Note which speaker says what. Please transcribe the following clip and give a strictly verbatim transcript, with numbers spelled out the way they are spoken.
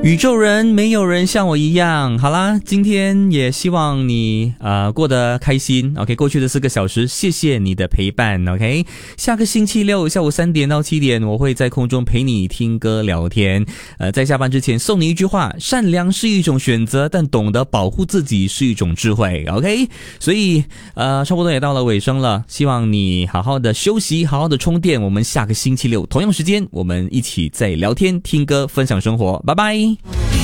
Speaker 1: 宇宙人没有人像我一样。好啦，今天也希望你呃过得开心。 OK， 过去的四个小时谢谢你的陪伴。 OK， 下个星期六下午三点到七点我会在空中陪你听歌聊天。呃，在下班之前送你一句话：善良是一种选择，但懂得保护自己是一种智慧。 OK， 所以呃差不多也到了尾声了，希望你好好的休息，好好的充电。我们下个星期六同样时间我们一起再聊天听歌分享生活，拜拜。